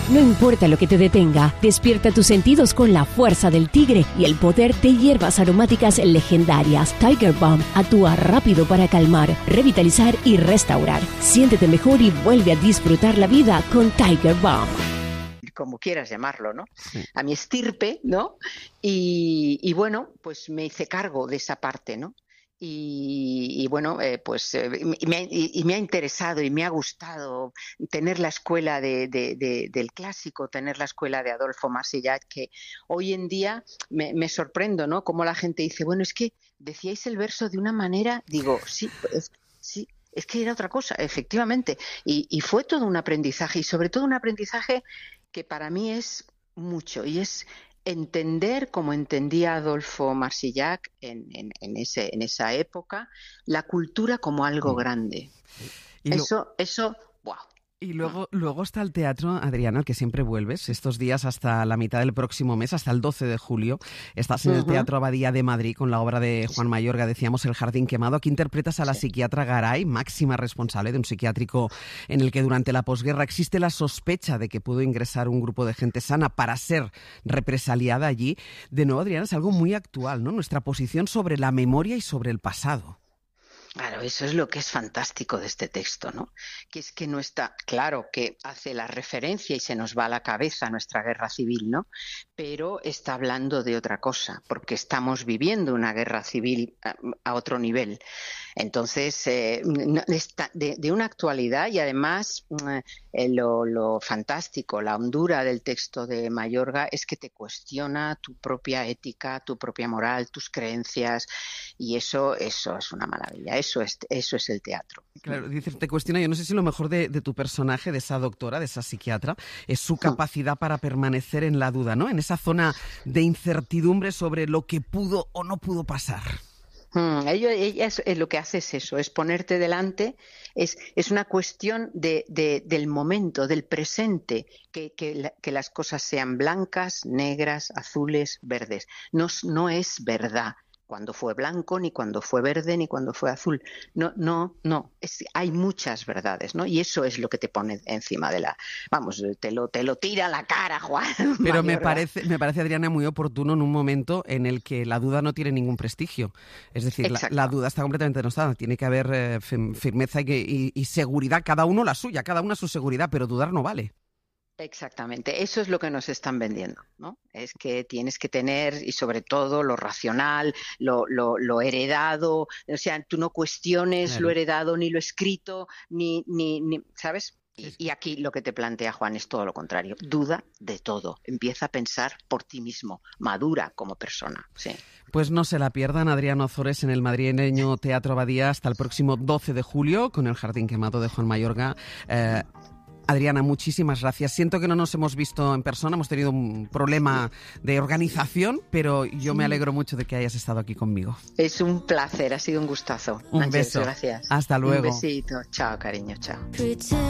No importa lo que te detenga, despierta tus sentidos con la fuerza del tigre y el poder de hierbas aromáticas legendarias. Tiger Balm actúa rápido para calmar, revitalizar y restaurar. Siéntete mejor y vuelve a disfrutar la vida con Tiger Balm. Como quieras llamarlo, ¿no? Sí. A mi estirpe, ¿no? Y bueno, pues me hice cargo de esa parte, ¿no? Y bueno, me ha interesado y me ha gustado tener la escuela del clásico, tener la escuela de Adolfo Marsillach, que hoy en día me sorprendo, ¿no? Como la gente dice, bueno, es que decíais el verso de una manera, digo, sí, sí. Es que era otra cosa, efectivamente. Y fue todo un aprendizaje, y sobre todo un aprendizaje que para mí es mucho, y es entender, como entendía Adolfo Marsillach en esa época, la cultura como algo grande. Eso, wow. Y luego está el teatro, Adriana, al que siempre vuelves, estos días hasta la mitad del próximo mes, hasta el 12 de julio. Estás en el Teatro Abadía de Madrid con la obra de Juan Mayorga, decíamos, El jardín quemado. Aquí interpretas a la psiquiatra Garay, máxima responsable de un psiquiátrico en el que durante la posguerra existe la sospecha de que pudo ingresar un grupo de gente sana para ser represaliada allí. De nuevo, Adriana, es algo muy actual, ¿no? Nuestra posición sobre la memoria y sobre el pasado. Claro, eso es lo que es fantástico de este texto, ¿no? Que es que no está, claro que hace la referencia y se nos va a la cabeza nuestra guerra civil, ¿no? Pero está hablando de otra cosa, porque estamos viviendo una guerra civil a otro nivel. Entonces, de una actualidad, y además lo fantástico, la hondura del texto de Mayorga es que te cuestiona tu propia ética, tu propia moral, tus creencias, y eso es una maravilla. Eso es el teatro. Claro, dices, te cuestiona, yo no sé si lo mejor de tu personaje, de esa doctora, de esa psiquiatra, es su capacidad para permanecer en la duda, ¿no? En esa zona de incertidumbre sobre lo que pudo o no pudo pasar. Ella lo que hace es eso, es ponerte delante, es una cuestión del momento, del presente, que las cosas sean blancas, negras, azules, verdes. No es verdad cuando fue blanco, ni cuando fue verde, ni cuando fue azul. No. Hay muchas verdades, ¿no? Y eso es lo que te pone encima de te lo tira a la cara, Juan. Pero me parece, Adriana, muy oportuno en un momento en el que la duda no tiene ningún prestigio. Es decir, la duda está completamente denostada. Tiene que haber firmeza y seguridad, cada uno la suya, cada una su seguridad, pero dudar no vale. Exactamente, eso es lo que nos están vendiendo, ¿no? Es que tienes que tener, y sobre todo lo racional, lo heredado, o sea, tú no cuestiones lo heredado ni lo escrito, ni ¿sabes? Y aquí lo que te plantea Juan es todo lo contrario, duda de todo, empieza a pensar por ti mismo, madura como persona, sí. Pues no se la pierdan, Adriana Ozores en el madrileño Teatro Abadía hasta el próximo 12 de julio con El jardín quemado de Juan Mayorga. Adriana, muchísimas gracias. Siento que no nos hemos visto en persona, hemos tenido un problema de organización, pero yo me alegro mucho de que hayas estado aquí conmigo. Es un placer, ha sido un gustazo. Un beso. Gracias. Hasta luego. Un besito. Chao, cariño, chao.